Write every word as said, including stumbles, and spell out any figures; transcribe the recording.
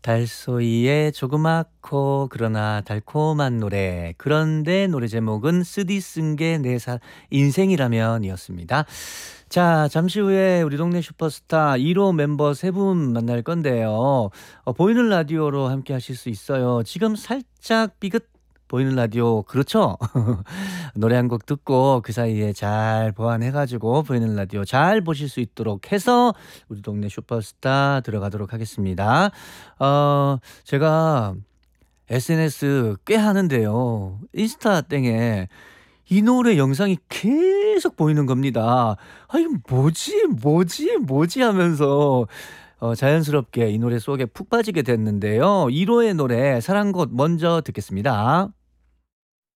달소이의 조그맣고 그러나 달콤한 노래. 그런데 노래 제목은 쓰디 쓴 게 내 사 인생이라면이었습니다. 자, 잠시 후에 우리 동네 슈퍼스타 일 호 멤버 세 분 만날 건데요. 어, 보이는 라디오로 함께 하실 수 있어요. 지금 살짝 삐긋 보이는 라디오 그렇죠? 노래 한 곡 듣고 그 사이에 잘 보완해 가지고 보이는 라디오 잘 보실 수 있도록 해서 우리 동네 슈퍼스타 들어가도록 하겠습니다. 어 제가 에스엔에스 꽤 하는데요. 인스타 땡에 이 노래 영상이 계속 보이는 겁니다. '아 이거 뭐지, 뭐지, 뭐지?' 하면서 어 자연스럽게 이 노래 속에 푹 빠지게 됐는데요. 일 호의 노래 사랑꽃 먼저 듣겠습니다.